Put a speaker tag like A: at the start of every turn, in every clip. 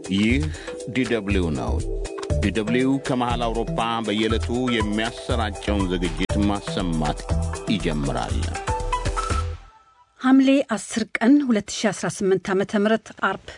A: ይህ ዲደብሊው ነው። ዲደብሊው ከመሃል አውሮፓ በየዕለቱ የሚያሰራጨውን ዝግጅት ማሰማት ይጀምራል።
B: ሐምሌ 10 ቀን 2018 ዓ.ም አርብ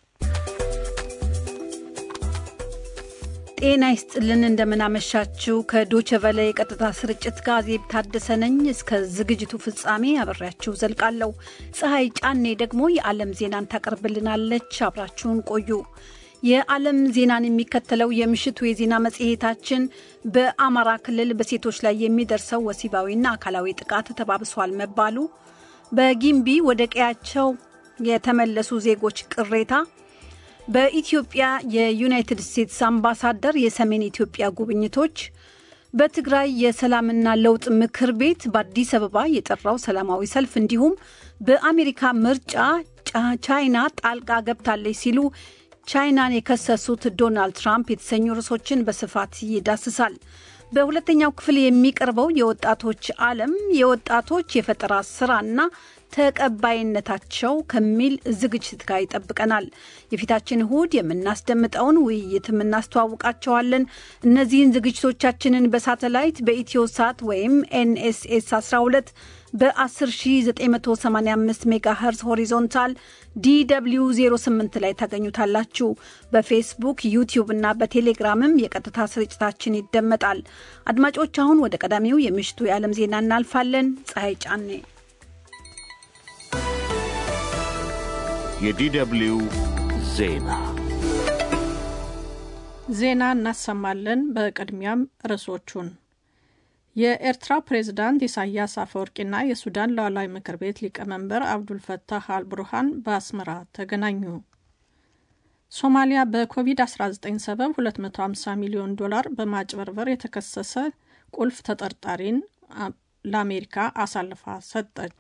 B: ጤና ይስጥልን። እንደምናመሻችሁ ከዶቼ ቬለ የቀጥታ ስርጭት ጋር ታደሰ ነኝ። እስከ ዝግጅቱ ፍጻሜ አብሬያችሁ ዘልቃለሁ። ፀሐይ ጫኔ ደግሞ የዓለም ዜናን ታቀርብልናለች። አብራችሁን ቆዩ። የዓለም ዜናን የሚከተለው የምሽቱ የዜና መጽሔታችን በአማራ ክልል በሴቶች ላይ የሚደርሰው ወሲባዊና አካላዊ ጥቃት ተባብሷል መባሉ፣ በጊምቢ ወደ ቀያቸው የተመለሱ ዜጎች ቅሬታ፣ በኢትዮጵያ የዩናይትድ ስቴትስ አምባሳደር የሰሜን ኢትዮጵያ ጉብኝቶች፣ በትግራይ የሰላምና ለውጥ ምክር ቤት በአዲስ አበባ የጠራው ሰላማዊ ሰልፍ፣ እንዲሁም በአሜሪካ ምርጫ ቻይና ጣልቃ ገብታለች ሲሉ ቻይናን የከሰሱት ዶናልድ ትራምፕ የተሰኙ ርዕሶችን በስፋት ይዳስሳል። በሁለተኛው ክፍል የሚቀርበው የወጣቶች ዓለም የወጣቶች የፈጠራ ስራና ተቀባይነታቸው ከሚል ዝግጅት ጋር ይጠብቀናል። የፊታችን እሁድ የምናስደምጠውን ውይይትም እናስተዋውቃቸዋለን። እነዚህን ዝግጅቶቻችንን በሳተላይት በኢትዮሳት ወይም ኤንኤስኤስ 12 በ10985 ሜጋሄርዝ ሆሪዞንታል DW 08 ላይ ታገኙታላችሁ። በፌስቡክ፣ ዩቲዩብ እና በቴሌግራምም የቀጥታ ስርጭታችን ይደመጣል። አድማጮች፣ አሁን ወደ ቀዳሚው የምሽቱ የዓለም ዜና እናልፋለን። ፀሐይ ጫኔ
A: የዲደብሊው ዜና
C: እናሰማለን። በቅድሚያም ርዕሶቹን የኤርትራ ፕሬዝዳንት ኢሳያስ አፈወርቂና የሱዳን ሉዓላዊ ምክር ቤት ሊቀመንበር አብዱልፈታህ አልቡርሃን በአስመራ ተገናኙ። ሶማሊያ በኮቪድ-19 ሰበብ $250 ሚሊዮን በማጭበርበር የተከሰሰ ቁልፍ ተጠርጣሪን ለአሜሪካ አሳልፋ ሰጠች።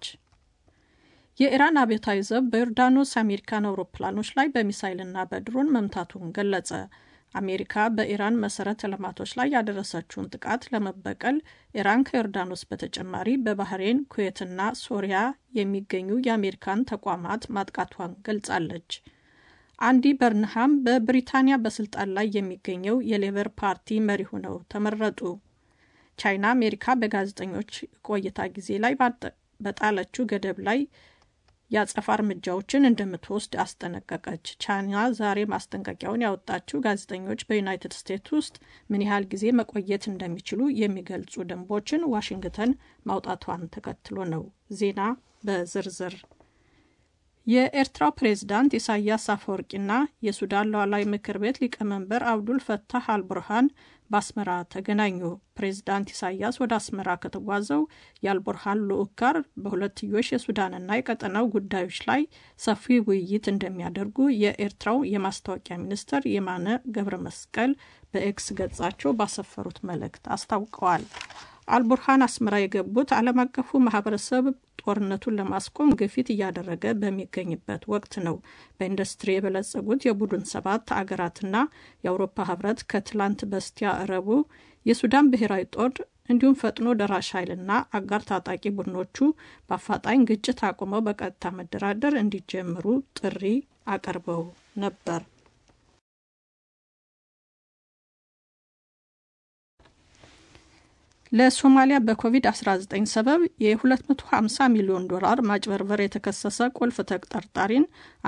C: የኢራን አብዮታዊ ዘብ በዮርዳኖስ አሜሪካን አውሮፕላኖች ላይ በሚሳይልና በድሮን መምታቱን ገለጸ። አሜሪካ በኢራን መሰረተ ልማቶች ላይ ያደረሰችውን ጥቃት ለመበቀል ኢራን ከዮርዳኖስ በተጨማሪ በባህሬን፣ ኩዌትና ሶሪያ የሚገኙ የአሜሪካን ተቋማት ማጥቃቷን ገልጻለች። አንዲ በርንሃም በብሪታንያ በስልጣን ላይ የሚገኘው የሌበር ፓርቲ መሪ ሆነው ተመረጡ። ቻይና አሜሪካ በጋዜጠኞች ቆይታ ጊዜ ላይ በጣለችው ገደብ ላይ የአጸፋ እርምጃዎችን እንደምትወስድ አስጠነቀቀች። ቻይና ዛሬ ማስጠንቀቂያውን ያወጣችው ጋዜጠኞች በዩናይትድ ስቴትስ ውስጥ ምን ያህል ጊዜ መቆየት እንደሚችሉ የሚገልጹ ደንቦችን ዋሽንግተን ማውጣቷን ተከትሎ ነው። ዜና በዝርዝር የኤርትራው ፕሬዝዳንት ኢሳያስ አፈወርቂና የሱዳን ሉዓላዊ ምክር ቤት ሊቀመንበር አብዱልፈታህ አልቡርሃን በአስመራ ተገናኙ። ፕሬዝዳንት ኢሳያስ ወደ አስመራ ከተጓዘው የአልቡርሃን ልዑክ ጋር በሁለትዮሽ የሱዳንና የቀጠናው ጉዳዮች ላይ ሰፊ ውይይት እንደሚያደርጉ የኤርትራው የማስታወቂያ ሚኒስትር የማነ ገብረ መስቀል በኤክስ ገጻቸው ባሰፈሩት መልእክት አስታውቀዋል። አልቡርሃን አስመራ የገቡት ዓለም አቀፉ ማህበረሰብ ጦርነቱን ለማስቆም ግፊት እያደረገ በሚገኝበት ወቅት ነው። በኢንዱስትሪ የበለጸጉት የቡድን 7 አገራትና የአውሮፓ ህብረት ከትላንት በስቲያ ረቡዕ የሱዳን ብሔራዊ ጦር እንዲሁም ፈጥኖ ደራሽ ኃይልና አጋር ታጣቂ ቡድኖቹ በአፋጣኝ ግጭት አቁመው በቀጥታ መደራደር እንዲጀምሩ ጥሪ አቀርበው ነበር። ለሶማሊያ በኮቪድ-19 ሰበብ የ$250 ሚሊዮን ማጭበርበር የተከሰሰ ቁልፍ ተጠርጣሪን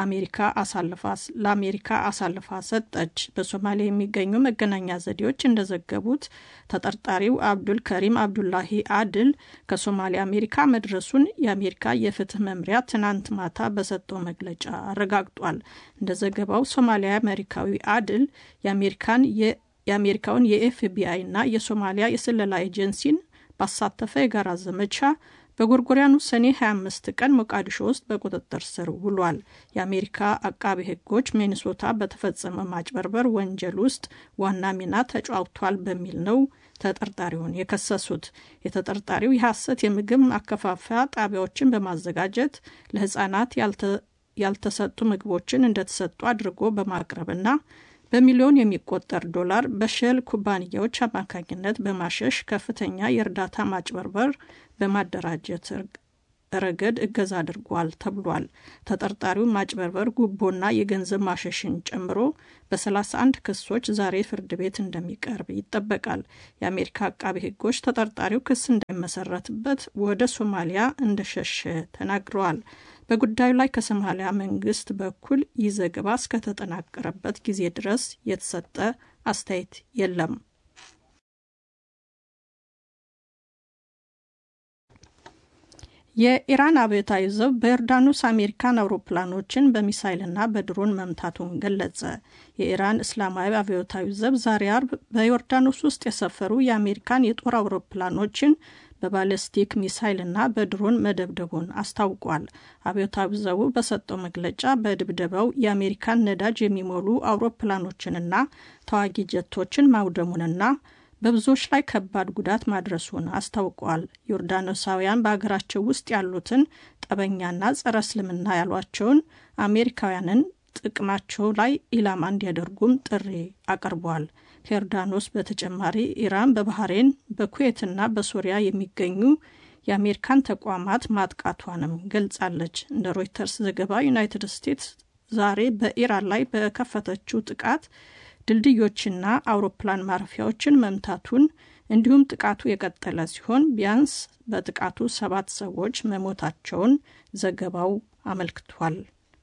C: ለአሜሪካ አሳልፋ ሰጠች። በሶማሊያ የሚገኙ መገናኛ ዘዴዎች እንደዘገቡት ተጠርጣሪው አብዱል ከሪም አብዱላሂ አድል ከሶማሊያ አሜሪካ መድረሱን የአሜሪካ የፍትህ መምሪያ ትናንት ማታ በሰጠው መግለጫ አረጋግጧል። እንደዘገባው ሶማሊያ አሜሪካዊ አድል የአሜሪካውን የኤፍቢአይ እና የሶማሊያ የስለላ ኤጀንሲን ባሳተፈ የጋራ ዘመቻ በጎርጎሪያኑ ሰኔ 25 ቀን ሞቃዲሾ ውስጥ በቁጥጥር ስር ውሏል። የአሜሪካ አቃቤ ሕጎች ሚኒሶታ በተፈጸመ ማጭበርበር ወንጀል ውስጥ ዋና ሚና ተጫውቷል በሚል ነው ተጠርጣሪውን የከሰሱት። የተጠርጣሪው የሐሰት የምግብ ማከፋፈያ ጣቢያዎችን በማዘጋጀት ለህፃናት ያልተሰጡ ምግቦችን እንደተሰጡ አድርጎ በማቅረብና በሚሊዮን የሚቆጠር ዶላር በሼል ኩባንያዎች አማካኝነት በማሸሽ ከፍተኛ የእርዳታ ማጭበርበር በማደራጀት ረገድ እገዛ አድርጓል ተብሏል። ተጠርጣሪው ማጭበርበር፣ ጉቦና የገንዘብ ማሸሽን ጨምሮ በ31 ክሶች ዛሬ ፍርድ ቤት እንደሚቀርብ ይጠበቃል። የአሜሪካ አቃቢ ሕጎች ተጠርጣሪው ክስ እንዳይመሰረትበት ወደ ሶማሊያ እንደሸሸ ተናግረዋል። በጉዳዩ ላይ ከሶማሊያ መንግስት በኩል ይህ ዘገባ እስከተጠናቀረበት ጊዜ ድረስ የተሰጠ አስተያየት የለም። የኢራን አብዮታዊ ዘብ በዮርዳኖስ አሜሪካን አውሮፕላኖችን በሚሳይልና በድሮን መምታቱን ገለጸ። የኢራን እስላማዊ አብዮታዊ ዘብ ዛሬ አርብ በዮርዳኖስ ውስጥ የሰፈሩ የአሜሪካን የጦር አውሮፕላኖችን በባለስቲክ ሚሳይልና በድሮን መደብደቡን አስታውቋል። አብዮታዊ ዘቡ በሰጠው መግለጫ በድብደባው የአሜሪካን ነዳጅ የሚሞሉ አውሮፕላኖችንና ተዋጊ ጀቶችን ማውደሙንና በብዙዎች ላይ ከባድ ጉዳት ማድረሱን አስታውቋል። ዮርዳኖሳውያን በሀገራቸው ውስጥ ያሉትን ጠበኛና ጸረ እስልምና ያሏቸውን አሜሪካውያንን ጥቅማቸው ላይ ኢላማ እንዲያደርጉም ጥሪ አቅርቧል። ከዮርዳኖስ በተጨማሪ ኢራን በባህሬን፣ በኩዌትና በሶሪያ የሚገኙ የአሜሪካን ተቋማት ማጥቃቷንም ገልጻለች። እንደ ሮይተርስ ዘገባ ዩናይትድ ስቴትስ ዛሬ በኢራን ላይ በከፈተችው ጥቃት ድልድዮችና አውሮፕላን ማረፊያዎችን መምታቱን እንዲሁም ጥቃቱ የቀጠለ ሲሆን ቢያንስ በጥቃቱ 7 ሰዎች መሞታቸውን ዘገባው አመልክቷል።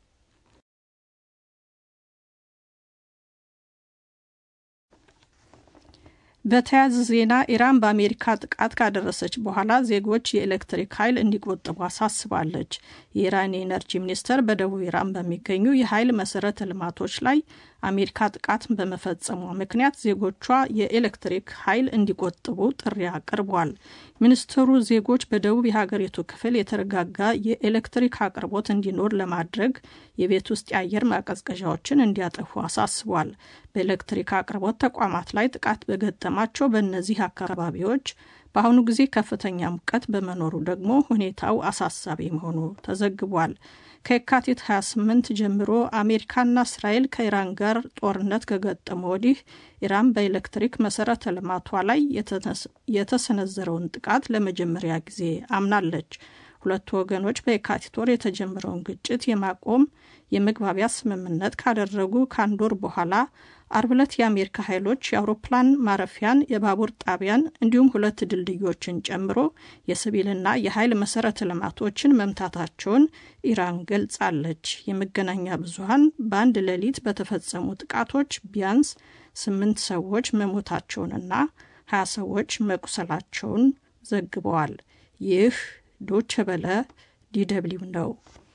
C: በተያያዘ ዜና ኢራን በአሜሪካ ጥቃት ካደረሰች በኋላ ዜጎች የኤሌክትሪክ ኃይል እንዲቆጥቡ አሳስባለች። የኢራን የኤነርጂ ሚኒስቴር በደቡብ ኢራን በሚገኙ የኃይል መሰረተ ልማቶች ላይ አሜሪካ ጥቃት በመፈጸሟ ምክንያት ዜጎቿ የኤሌክትሪክ ኃይል እንዲቆጥቡ ጥሪ አቅርቧል። ሚኒስትሩ ዜጎች በደቡብ የሀገሪቱ ክፍል የተረጋጋ የኤሌክትሪክ አቅርቦት እንዲኖር ለማድረግ የቤት ውስጥ የአየር ማቀዝቀዣዎችን እንዲያጠፉ አሳስቧል። በኤሌክትሪክ አቅርቦት ተቋማት ላይ ጥቃት በገጠማቸው በእነዚህ አካባቢዎች በአሁኑ ጊዜ ከፍተኛ ሙቀት በመኖሩ ደግሞ ሁኔታው አሳሳቢ መሆኑ ተዘግቧል። ከየካቲት 28 ጀምሮ አሜሪካና እስራኤል ከኢራን ጋር ጦርነት ከገጠሙ ወዲህ ኢራን በኤሌክትሪክ መሰረተ ልማቷ ላይ የተሰነዘረውን ጥቃት ለመጀመሪያ ጊዜ አምናለች። ሁለቱ ወገኖች በየካቲት ወር የተጀመረውን ግጭት የማቆም የመግባቢያ ስምምነት ካደረጉ ከአንድ ወር በኋላ አርብ ዕለት የአሜሪካ ኃይሎች የአውሮፕላን ማረፊያን፣ የባቡር ጣቢያን እንዲሁም 2 ድልድዮችን ጨምሮ የሲቪልና የኃይል መሰረተ ልማቶችን መምታታቸውን ኢራን ገልጻለች። የመገናኛ ብዙሃን በአንድ ሌሊት በተፈጸሙ ጥቃቶች ቢያንስ 8 ሰዎች መሞታቸውንና 20 ሰዎች መቁሰላቸውን ዘግበዋል። ይህ ዶቼ ቬለ ዲደብሊው ነው።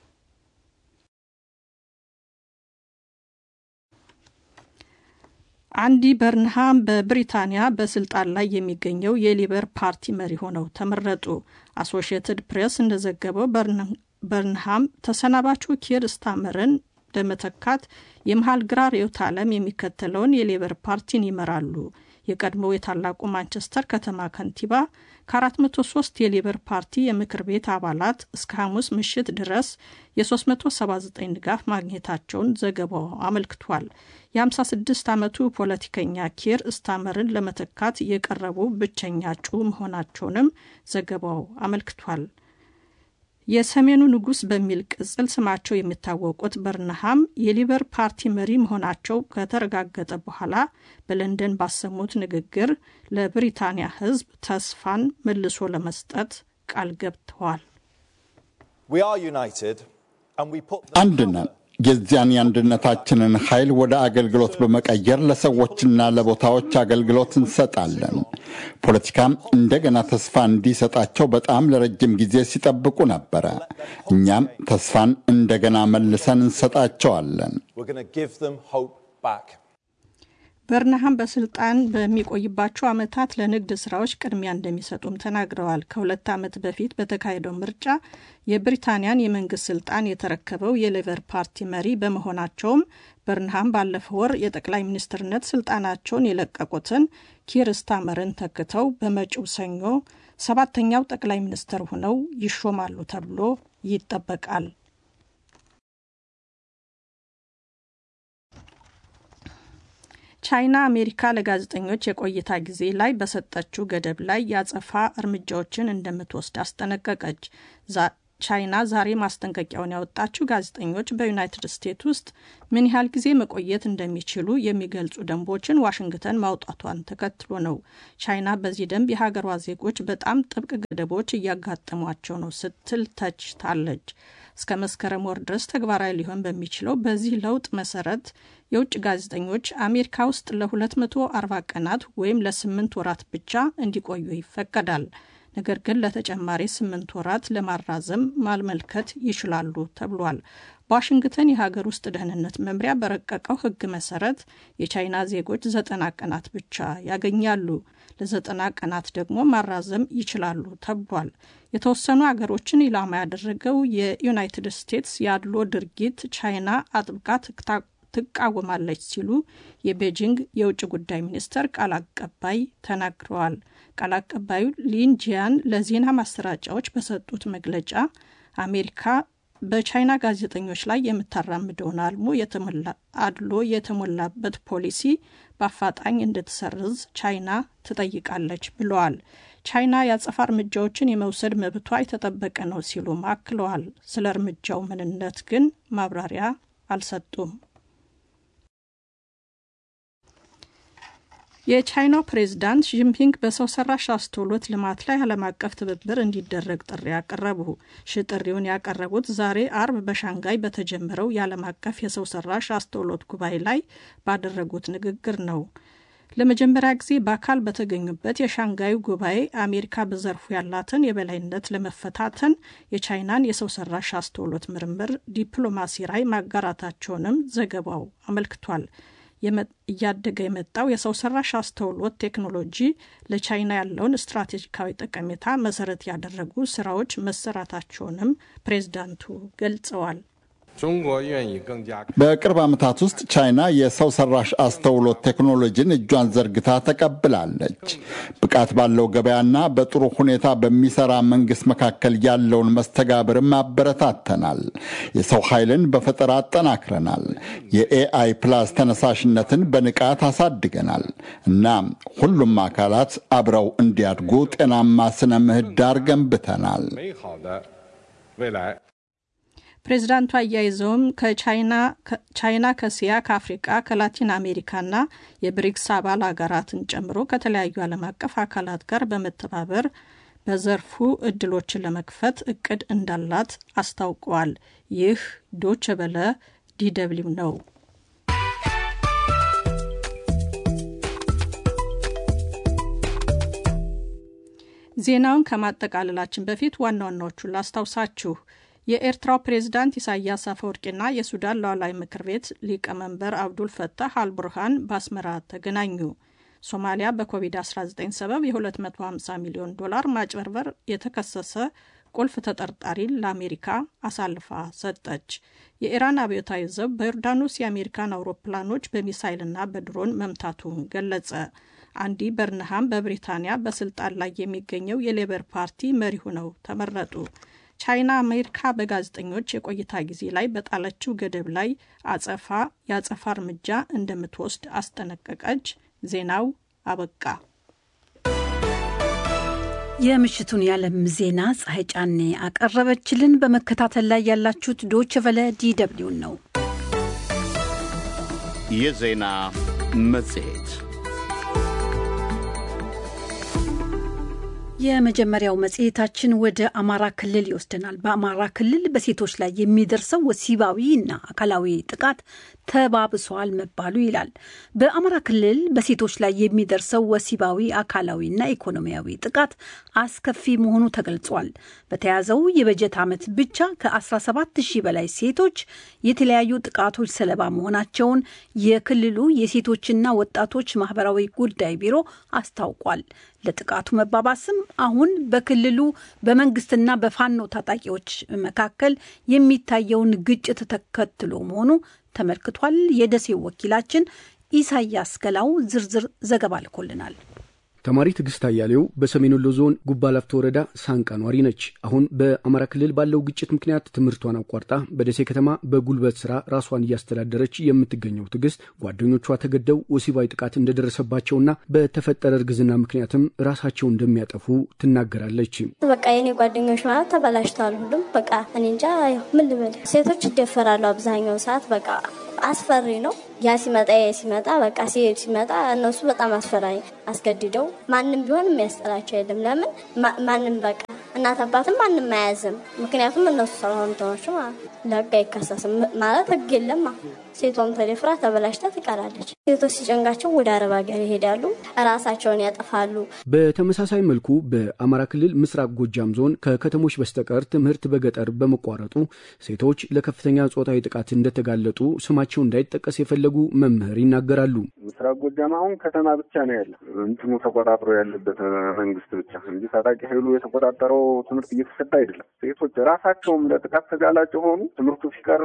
C: አንዲ በርንሃም በብሪታንያ በስልጣን ላይ የሚገኘው የሊበር ፓርቲ መሪ ሆነው ተመረጡ። አሶሺየትድ ፕሬስ እንደዘገበው በርንሃም ተሰናባቹ ኪር ስታመርን ለመተካት የመሃል ግራ ርዕዮተ ዓለም የሚከተለውን የሊበር ፓርቲን ይመራሉ። የቀድሞው የታላቁ ማንቸስተር ከተማ ከንቲባ ከ403 የሊበር ፓርቲ የምክር ቤት አባላት እስከ ሐሙስ ምሽት ድረስ የ379 ድጋፍ ማግኘታቸውን ዘገባው አመልክቷል። የ56 ዓመቱ ፖለቲከኛ ኪር ስታመርን ለመተካት የቀረቡ ብቸኛ እጩ መሆናቸውንም ዘገባው አመልክቷል። የሰሜኑ ንጉስ በሚል ቅጽል ስማቸው የሚታወቁት በርንሃም የሊበር ፓርቲ መሪ መሆናቸው ከተረጋገጠ በኋላ በለንደን ባሰሙት ንግግር ለብሪታንያ ሕዝብ ተስፋን መልሶ ለመስጠት ቃል ገብተዋል።
D: አንድ ነን። የዚያን የአንድነታችንን ኃይል ወደ አገልግሎት በመቀየር ለሰዎችና ለቦታዎች አገልግሎት እንሰጣለን። ፖለቲካም እንደገና ተስፋ እንዲሰጣቸው በጣም ለረጅም ጊዜ ሲጠብቁ ነበረ። እኛም ተስፋን እንደገና መልሰን እንሰጣቸዋለን።
C: በርንሃም በስልጣን በሚቆይባቸው ዓመታት ለንግድ ስራዎች ቅድሚያ እንደሚሰጡም ተናግረዋል። ከ2 ዓመት በፊት በተካሄደው ምርጫ የብሪታንያን የመንግስት ስልጣን የተረከበው የሌበር ፓርቲ መሪ በመሆናቸውም በርንሃም ባለፈው ወር የጠቅላይ ሚኒስትርነት ስልጣናቸውን የለቀቁትን ኪር ስታመርን ተክተው በመጪው ሰኞ 7ኛው ጠቅላይ ሚኒስትር ሆነው ይሾማሉ ተብሎ ይጠበቃል። ቻይና አሜሪካ ለጋዜጠኞች የቆይታ ጊዜ ላይ በሰጠችው ገደብ ላይ ያጸፋ እርምጃዎችን እንደምትወስድ አስጠነቀቀች። ቻይና ዛሬ ማስጠንቀቂያውን ያወጣችው ጋዜጠኞች በዩናይትድ ስቴትስ ውስጥ ምን ያህል ጊዜ መቆየት እንደሚችሉ የሚገልጹ ደንቦችን ዋሽንግተን ማውጣቷን ተከትሎ ነው። ቻይና በዚህ ደንብ የሀገሯ ዜጎች በጣም ጥብቅ ገደቦች እያጋጠሟቸው ነው ስትል ተችታለች። እስከ መስከረም ወር ድረስ ተግባራዊ ሊሆን በሚችለው በዚህ ለውጥ መሰረት የውጭ ጋዜጠኞች አሜሪካ ውስጥ ለ240 ቀናት ወይም ለ8 ወራት ብቻ እንዲቆዩ ይፈቀዳል። ነገር ግን ለተጨማሪ 8 ወራት ለማራዘም ማመልከት ይችላሉ ተብሏል። በዋሽንግተን የሀገር ውስጥ ደህንነት መምሪያ በረቀቀው ሕግ መሰረት የቻይና ዜጎች 90 ቀናት ብቻ ያገኛሉ። ለ90 ቀናት ደግሞ ማራዘም ይችላሉ ተብሏል። የተወሰኑ አገሮችን ኢላማ ያደረገው የዩናይትድ ስቴትስ ያድሎ ድርጊት ቻይና አጥብቃ ትቃወማለች ሲሉ የቤጂንግ የውጭ ጉዳይ ሚኒስተር ቃል አቀባይ ተናግረዋል። ቃል አቀባዩ ሊንጂያን ለዜና ማሰራጫዎች በሰጡት መግለጫ አሜሪካ በቻይና ጋዜጠኞች ላይ የምታራምደውን አድሎ የተሞላበት ፖሊሲ በአፋጣኝ እንድትሰርዝ ቻይና ትጠይቃለች ብለዋል። ቻይና የአጸፋ እርምጃዎችን የመውሰድ መብቷ የተጠበቀ ነው ሲሉ አክለዋል። ስለ እርምጃው ምንነት ግን ማብራሪያ አልሰጡም። የቻይናው ፕሬዝዳንት ጂንፒንግ በሰው ሰራሽ አስተውሎት ልማት ላይ ዓለም አቀፍ ትብብር እንዲደረግ ጥሪ ያቀረቡ። ጥሪውን ያቀረቡት ዛሬ አርብ በሻንጋይ በተጀመረው የዓለም አቀፍ የሰው ሰራሽ አስተውሎት ጉባኤ ላይ ባደረጉት ንግግር ነው። ለመጀመሪያ ጊዜ በአካል በተገኙበት የሻንጋዩ ጉባኤ አሜሪካ በዘርፉ ያላትን የበላይነት ለመፈታተን የቻይናን የሰው ሰራሽ አስተውሎት ምርምር ዲፕሎማሲ ራዕይ ማጋራታቸውንም ዘገባው አመልክቷል። እያደገ የመጣው የሰው ሰራሽ አስተውሎት ቴክኖሎጂ ለቻይና ያለውን ስትራቴጂካዊ ጠቀሜታ መሰረት ያደረጉ ስራዎች መሰራታቸውንም ፕሬዝዳንቱ ገልጸዋል።
D: በቅርብ ዓመታት ውስጥ ቻይና የሰው ሰራሽ አስተውሎት ቴክኖሎጂን እጇን ዘርግታ ተቀብላለች። ብቃት ባለው ገበያና በጥሩ ሁኔታ በሚሰራ መንግስት መካከል ያለውን መስተጋብርም አበረታተናል። የሰው ኃይልን በፈጠራ አጠናክረናል። የኤአይ ፕላስ ተነሳሽነትን በንቃት አሳድገናል እና ሁሉም አካላት አብረው እንዲያድጉ ጤናማ ስነ ምህዳር ገንብተናል።
C: ፕሬዝዳንቱ አያይዘውም ቻይና ከእስያ፣ ከአፍሪቃ፣ ከላቲን አሜሪካና የብሪክስ አባል ሀገራትን ጨምሮ ከተለያዩ ዓለም አቀፍ አካላት ጋር በመተባበር በዘርፉ እድሎችን ለመክፈት እቅድ እንዳላት አስታውቀዋል። ይህ ዶቼ ቬለ ዲደብሊው ነው። ዜናውን ከማጠቃለላችን በፊት ዋና ዋናዎቹን ላስታውሳችሁ። የኤርትራው ፕሬዝዳንት ኢሳያስ አፈወርቂና የሱዳን ሉዓላዊ ምክር ቤት ሊቀመንበር አብዱል ፈታህ አልቡርሃን በአስመራ ተገናኙ። ሶማሊያ በኮቪድ-19 ሰበብ የ250 ሚሊዮን ዶላር ማጭበርበር የተከሰሰ ቁልፍ ተጠርጣሪ ለአሜሪካ አሳልፋ ሰጠች። የኢራን አብዮታዊ ዘብ በዮርዳኖስ የአሜሪካን አውሮፕላኖች በሚሳይልና በድሮን መምታቱን ገለጸ። አንዲ በርንሃም በብሪታንያ በስልጣን ላይ የሚገኘው የሌበር ፓርቲ መሪ ሆነው ተመረጡ። ቻይና አሜሪካ በጋዜጠኞች የቆይታ ጊዜ ላይ በጣለችው ገደብ ላይ የአጸፋ እርምጃ እንደምትወስድ አስጠነቀቀች። ዜናው አበቃ።
B: የምሽቱን የዓለም ዜና ፀሐይ ጫኔ አቀረበችልን። በመከታተል ላይ ያላችሁት ዶቼ ቬለ ዲደብሊው ነው።
A: የዜና መጽሔት
B: የመጀመሪያው መጽሔታችን ወደ አማራ ክልል ይወስደናል። በአማራ ክልል በሴቶች ላይ የሚደርሰው ወሲባዊና አካላዊ ጥቃት ተባብሷል መባሉ ይላል። በአማራ ክልል በሴቶች ላይ የሚደርሰው ወሲባዊ አካላዊና ኢኮኖሚያዊ ጥቃት አስከፊ መሆኑ ተገልጿል። በተያዘው የበጀት ዓመት ብቻ ከ17,000 በላይ ሴቶች የተለያዩ ጥቃቶች ሰለባ መሆናቸውን የክልሉ የሴቶችና ወጣቶች ማህበራዊ ጉዳይ ቢሮ አስታውቋል። ለጥቃቱ መባባስም አሁን በክልሉ በመንግስትና በፋኖ ታጣቂዎች መካከል የሚታየውን ግጭት ተከትሎ መሆኑ ተመልክቷል። የደሴው ወኪላችን ኢሳያስ ገላው ዝርዝር ዘገባ ልኮልናል።
E: ተማሪ ትግስት አያሌው በሰሜን ወሎ ዞን ጉባላፍቶ ወረዳ ሳንቃ ኗሪ ነች። አሁን በአማራ ክልል ባለው ግጭት ምክንያት ትምህርቷን አቋርጣ በደሴ ከተማ በጉልበት ስራ ራሷን እያስተዳደረች የምትገኘው ትግስት ጓደኞቿ ተገደው ወሲባዊ ጥቃት እንደደረሰባቸውና በተፈጠረ እርግዝና ምክንያትም ራሳቸውን እንደሚያጠፉ ትናገራለች።
F: በቃ የኔ ጓደኞች ማለት ተበላሽተዋል ሁሉም። በቃ እኔ እንጃ ምን ልበል። ሴቶች ይደፈራሉ አብዛኛው ሰዓት። በቃ አስፈሪ ነው። ያ ሲመጣ በቃ ሲመጣ እነሱ በጣም አስፈራኝ አስገድደው ማንንም ቢሆን የሚያስጠላቸው የለም። ለምን ማንንም በቃ እናት አባትም ማንንም አያዝም። ምክንያቱም እነሱ ሰላም ተዋቸው ለጋ ይከሰስም ማለት ህግ የለም። ሴቷም ተደፍራ ተበላሽታ ትቀራለች። ሴቶች ሲጨንጋቸው ወደ አረብ ሀገር ይሄዳሉ፣ ራሳቸውን ያጠፋሉ።
E: በተመሳሳይ መልኩ በአማራ ክልል ምስራቅ ጎጃም ዞን ከከተሞች በስተቀር ትምህርት በገጠር በመቋረጡ ሴቶች ለከፍተኛ ጾታዊ ጥቃት እንደተጋለጡ ስማቸው እንዳይጠቀስ የፈለጉ መምህር ይናገራሉ።
G: ምስራቅ ጎጃም አሁን ከተማ ብቻ ነው ያለው። እንትኑ ተቆጣጥሮ ያለበት መንግስት ብቻ እንጂ ታጣቂ ኃይሉ የተቆጣጠረው ትምህርት እየተሰጠ አይደለም። ሴቶች ራሳቸውም ለጥቃት ተጋላጭ ሆኑ። ትምህርቱ ሲቀር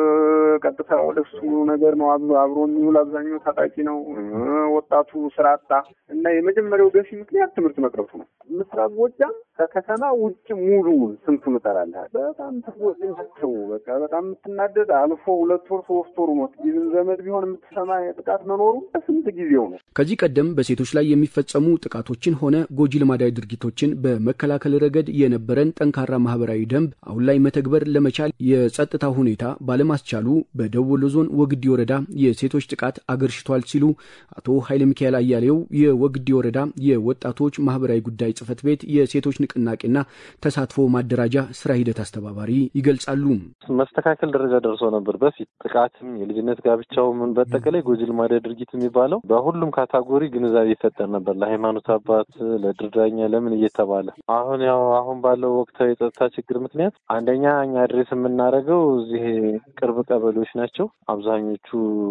G: ቀጥታ ወደሱ ነገር ነው አብሮ የሚውል አብዛኛው ታጣቂ ነው። ወጣቱ ስራ አጣ እና የመጀመሪያው ገፊ ምክንያት ትምህርት መቅረቱ ነው። ምስራቅ ጎጃም ከከተማ ውጭ ሙሉውን ስንቱን እጠራለሁ። በጣም ተጎድተው በቃ በጣም የምትናደድ አልፎ 2 ወር 3 ወር ሞት ይዝን ዘመድ ቢሆን የምትሰማ ጥቃት መኖሩ ስንት ጊዜው ነው።
E: ከዚህ ቀደም በሴቶች ላይ የሚፈጸሙ ጥቃቶችን ሆነ ጎጂ ልማዳዊ ድርጊቶችን በመከላከል ረገድ የነበረን ጠንካራ ማህበራዊ ደንብ አሁን ላይ መተግበር ለመቻል የጸጥታ ሁኔታ ባለማስቻሉ በደቡብ ወሎ ዞን ወግዲ ወረዳ የሴቶች ጥቃት አገርሽቷል ሲሉ አቶ ኃይለ ሚካኤል አያሌው የወግዲ ወረዳ የወጣቶች ማህበራዊ ጉዳይ ጽህፈት ቤት የሴቶች ንቅናቄና ተሳትፎ ማደራጃ ስራ ሂደት አስተባባሪ ይገልጻሉ።
H: መስተካከል ደረጃ ደርሶ ነበር። በፊት ጥቃትም የልጅነት ጋብቻው ምን በተቀለ ጎጂ ልማዳዊ ድርጊት የሚባለው በሁሉም ካታጎሪ ግንዛቤ ይፈጠር ነበር። ለሃይማኖት አባት፣ ለድርዳኛ ለምን እየተባለ አሁን ባለው ወቅታዊ የጸጥታ ችግር ምክንያት አንደኛ እኛ አድሬስ የምናደርገው እዚህ ቅርብ ቀበሌዎች ናቸው። አብዛኞቹ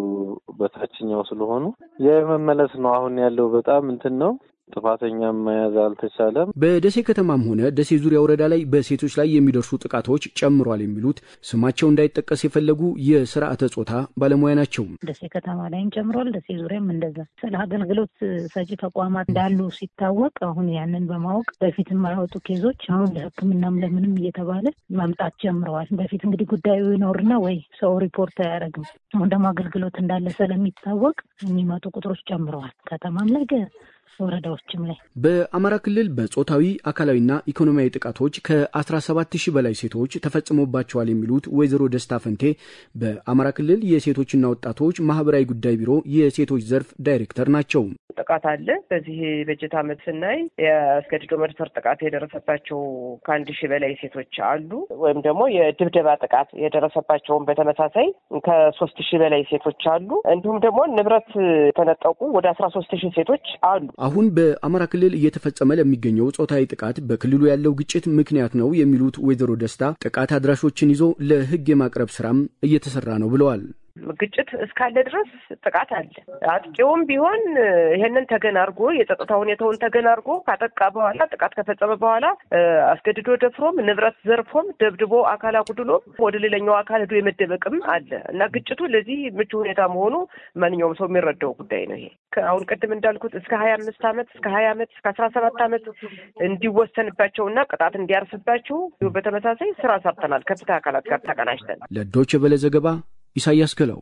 H: በታችኛው ስለሆኑ የመመለስ ነው። አሁን ያለው በጣም እንትን ነው። ጥፋተኛም መያዝ አልተቻለም።
E: በደሴ ከተማም ሆነ ደሴ ዙሪያ ወረዳ ላይ በሴቶች ላይ የሚደርሱ ጥቃቶች ጨምሯል የሚሉት ስማቸው እንዳይጠቀስ የፈለጉ የስርዓተ ጾታ ባለሙያ ናቸው።
I: ደሴ ከተማ ላይም ጨምሯል፣ ደሴ ዙሪያም እንደዛ። ስለ አገልግሎት ሰጪ ተቋማት እንዳሉ ሲታወቅ አሁን ያንን በማወቅ በፊት የማይወጡ ኬዞች አሁን ለሕክምናም ለምንም እየተባለ መምጣት ጀምረዋል። በፊት እንግዲህ ጉዳዩ ይኖርና ወይ ሰው ሪፖርት አያደርግም። አሁን ደግሞ አገልግሎት እንዳለ ስለሚታወቅ የሚመጡ ቁጥሮች ጨምረዋል። ከተማም ላይ ወረዳዎችም ላይ
E: በአማራ ክልል በጾታዊ አካላዊና ኢኮኖሚያዊ ጥቃቶች ከ17000 በላይ ሴቶች ተፈጽሞባቸዋል የሚሉት ወይዘሮ ደስታ ፈንቴ በአማራ ክልል የሴቶችና ወጣቶች ማህበራዊ ጉዳይ ቢሮ የሴቶች ዘርፍ ዳይሬክተር ናቸው።
J: ጥቃት አለ። በዚህ በጀት ዓመት ስናይ የአስገድዶ መድፈር ጥቃት የደረሰባቸው ከ1000 በላይ ሴቶች አሉ። ወይም ደግሞ የድብደባ ጥቃት የደረሰባቸውን በተመሳሳይ ከ3000 በላይ ሴቶች አሉ። እንዲሁም ደግሞ ንብረት ተነጠቁ ወደ 13000 ሴቶች አሉ።
E: አሁን በአማራ ክልል እየተፈጸመ ለሚገኘው ጾታዊ ጥቃት በክልሉ ያለው ግጭት ምክንያት ነው የሚሉት ወይዘሮ ደስታ ጥቃት አድራሾችን ይዞ ለሕግ የማቅረብ ስራም እየተሰራ ነው ብለዋል።
J: ግጭት እስካለ ድረስ ጥቃት አለ። አጥቂውም ቢሆን ይሄንን ተገን አድርጎ የጸጥታ ሁኔታውን ተገን አድርጎ ካጠቃ በኋላ ጥቃት ከፈጸመ በኋላ አስገድዶ ደፍሮም ንብረት ዘርፎም ደብድቦ አካል አጉድሎ ወደ ሌላኛው አካል ሄዶ የመደበቅም አለ እና ግጭቱ ለዚህ ምቹ ሁኔታ መሆኑ ማንኛውም ሰው የሚረዳው ጉዳይ ነው። ይሄ አሁን ቅድም እንዳልኩት እስከ 25 ዓመት እስከ 20 ዓመት እስከ 17 ዓመት እንዲወሰንባቸውና ቅጣት እንዲያርስባቸው በተመሳሳይ ስራ ሰርተናል ከፍትህ አካላት ጋር ተቀናጅተን።
E: ለዶይቼ ቬለ ዘገባ ኢሳያስ ገለው።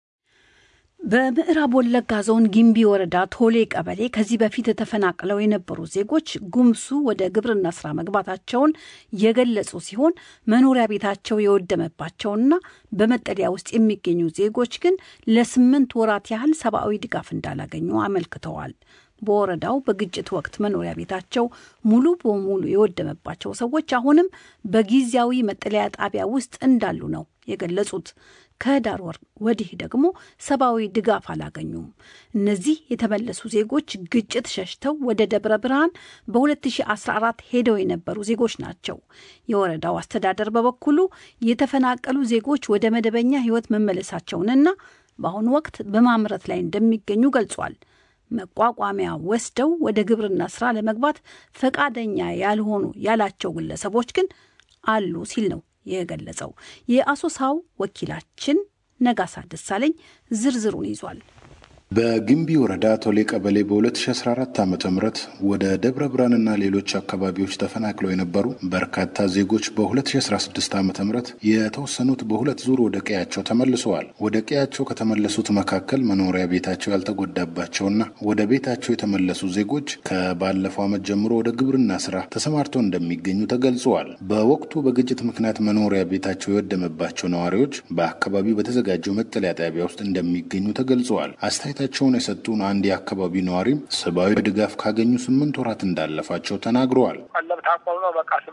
B: በምዕራብ ወለጋ ዞን ጊምቢ ወረዳ ቶሌ ቀበሌ ከዚህ በፊት ተፈናቅለው የነበሩ ዜጎች ጉምሱ ወደ ግብርና ስራ መግባታቸውን የገለጹ ሲሆን መኖሪያ ቤታቸው የወደመባቸውና በመጠለያ ውስጥ የሚገኙ ዜጎች ግን ለ8 ወራት ያህል ሰብአዊ ድጋፍ እንዳላገኙ አመልክተዋል። በወረዳው በግጭት ወቅት መኖሪያ ቤታቸው ሙሉ በሙሉ የወደመባቸው ሰዎች አሁንም በጊዜያዊ መጠለያ ጣቢያ ውስጥ እንዳሉ ነው የገለጹት። ከዳር ወር ወዲህ ደግሞ ሰብአዊ ድጋፍ አላገኙም። እነዚህ የተመለሱ ዜጎች ግጭት ሸሽተው ወደ ደብረ ብርሃን በ2014 ሄደው የነበሩ ዜጎች ናቸው። የወረዳው አስተዳደር በበኩሉ የተፈናቀሉ ዜጎች ወደ መደበኛ ሕይወት መመለሳቸውንና በአሁኑ ወቅት በማምረት ላይ እንደሚገኙ ገልጿል። መቋቋሚያ ወስደው ወደ ግብርና ስራ ለመግባት ፈቃደኛ ያልሆኑ ያላቸው ግለሰቦች ግን አሉ ሲል ነው የገለጸው። የአሶሳው ወኪላችን ነጋሳ ደሳለኝ ዝርዝሩን ይዟል።
K: በግንቢ ወረዳ ቶሌ ቀበሌ በ2014 ዓ.ም ወደ ደብረ ብርሃንና ሌሎች አካባቢዎች ተፈናቅለው የነበሩ በርካታ ዜጎች በ2016 ዓ.ም የተወሰኑት በሁለት ዙር ወደ ቀያቸው ተመልሰዋል። ወደ ቀያቸው ከተመለሱት መካከል መኖሪያ ቤታቸው ያልተጎዳባቸውና ወደ ቤታቸው የተመለሱ ዜጎች ከባለፈው ዓመት ጀምሮ ወደ ግብርና ስራ ተሰማርተው እንደሚገኙ ተገልጸዋል። በወቅቱ በግጭት ምክንያት መኖሪያ ቤታቸው የወደመባቸው ነዋሪዎች በአካባቢው በተዘጋጀው መጠለያ ጣቢያ ውስጥ እንደሚገኙ ተገልጸዋል። አስተያየታቸውን የሰጡን አንድ የአካባቢ ነዋሪም ሰብአዊ ድጋፍ ካገኙ 8 ወራት እንዳለፋቸው ተናግረዋል።